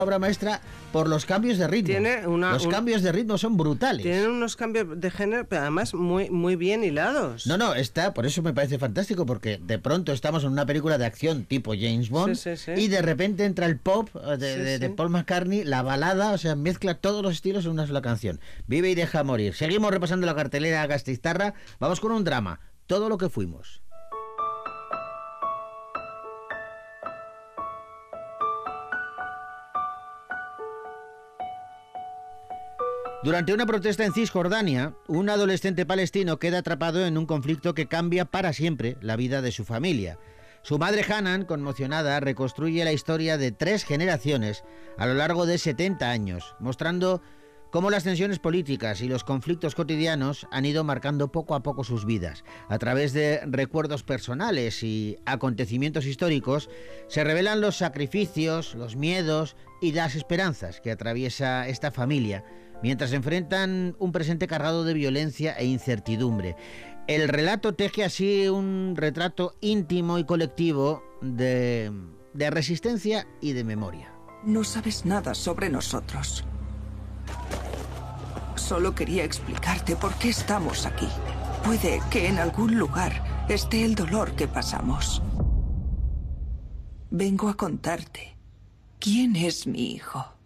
obra maestra por los cambios de ritmo. Los cambios de ritmo son brutales. Tienen unos cambios de género, pero además muy bien hilados. No, por eso me parece fantástico, porque de pronto estamos en una película de acción tipo James Bond, y de repente entra el pop de Paul McCartney, la balada, o sea, mezcla todos los estilos en una sola canción. Vive y deja morir. Seguimos repasando la cartelera Gasteiztarra. Vamos con un drama, Todo lo que fuimos. Durante una protesta en Cisjordania, un adolescente palestino queda atrapado en un conflicto que cambia para siempre la vida de su familia. Su madre Hanan, conmocionada, reconstruye la historia de 3 generaciones a lo largo de 70 años, mostrando cómo las tensiones políticas y los conflictos cotidianos han ido marcando poco a poco sus vidas. A través de recuerdos personales y acontecimientos históricos, se revelan los sacrificios, los miedos y las esperanzas que atraviesa esta familia, mientras enfrentan un presente cargado de violencia e incertidumbre. El relato teje así un retrato íntimo y colectivo de resistencia y de memoria. No sabes nada sobre nosotros. Solo quería explicarte por qué estamos aquí. Puede que en algún lugar esté el dolor que pasamos. Vengo a contarte quién es mi hijo.